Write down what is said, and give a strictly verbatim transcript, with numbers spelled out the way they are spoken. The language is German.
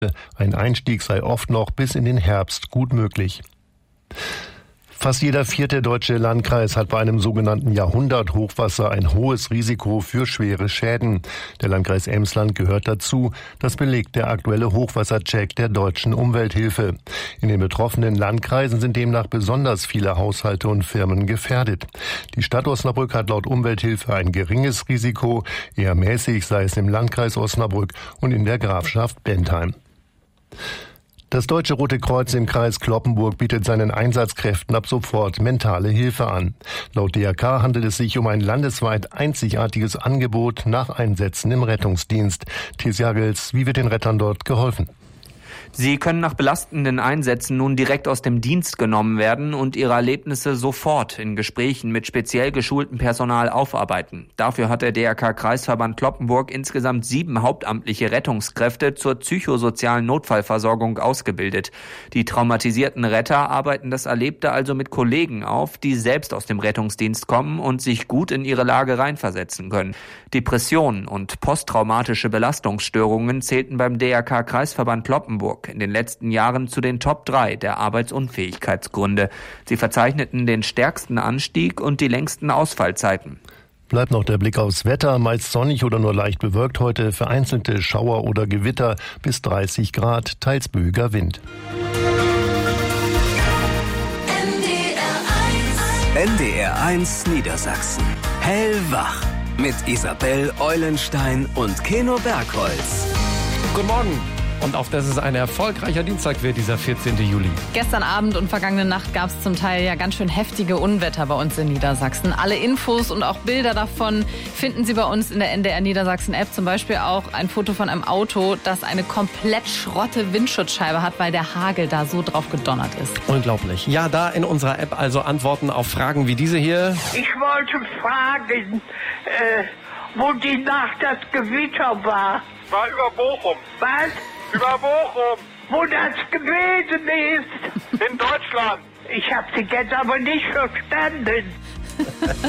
Ein Einstieg sei oft noch bis in den Herbst gut möglich. Fast jeder vierte deutsche Landkreis hat bei einem sogenannten Jahrhundert-Hochwasser ein hohes Risiko für schwere Schäden. Der Landkreis Emsland gehört dazu. Das belegt der aktuelle Hochwassercheck der Deutschen Umwelthilfe. In den betroffenen Landkreisen sind demnach besonders viele Haushalte und Firmen gefährdet. Die Stadt Osnabrück hat laut Umwelthilfe ein geringes Risiko. Eher mäßig sei es im Landkreis Osnabrück und in der Grafschaft Bentheim. Das Deutsche Rote Kreuz im Kreis Cloppenburg bietet seinen Einsatzkräften ab sofort mentale Hilfe an. Laut D R K handelt es sich um ein landesweit einzigartiges Angebot nach Einsätzen im Rettungsdienst. Thies Jagels, wie wird den Rettern dort geholfen? Sie können nach belastenden Einsätzen nun direkt aus dem Dienst genommen werden und ihre Erlebnisse sofort in Gesprächen mit speziell geschultem Personal aufarbeiten. Dafür hat der D R K-Kreisverband Cloppenburg insgesamt sieben hauptamtliche Rettungskräfte zur psychosozialen Notfallversorgung ausgebildet. Die traumatisierten Retter arbeiten das Erlebte also mit Kollegen auf, die selbst aus dem Rettungsdienst kommen und sich gut in ihre Lage reinversetzen können. Depressionen und posttraumatische Belastungsstörungen zählten beim D R K-Kreisverband Cloppenburg in den letzten Jahren zu den Top drei der Arbeitsunfähigkeitsgründe. Sie verzeichneten den stärksten Anstieg und die längsten Ausfallzeiten. Bleibt noch der Blick aufs Wetter, meist sonnig oder nur leicht bewölkt heute, vereinzelte Schauer oder Gewitter bis dreißig Grad, teils böiger Wind. N D R eins Niedersachsen. Hellwach mit Isabel Eulenstein und Keno Bergholz. Guten Morgen. Und auf dass es ein erfolgreicher Dienstag wird, dieser vierzehnten Juli. Gestern Abend und vergangene Nacht gab es zum Teil ja ganz schön heftige Unwetter bei uns in Niedersachsen. Alle Infos und auch Bilder davon finden Sie bei uns in der N D R Niedersachsen App. Zum Beispiel auch ein Foto von einem Auto, das eine komplett schrotte Windschutzscheibe hat, weil der Hagel da so drauf gedonnert ist. Unglaublich. Ja, da in unserer App also Antworten auf Fragen wie diese hier. Ich wollte fragen, äh, wo die Nacht das Gewitter war. War über Bochum. Was? Über Bochum. Wo das gewesen ist. In Deutschland. Ich habe Sie jetzt aber nicht verstanden.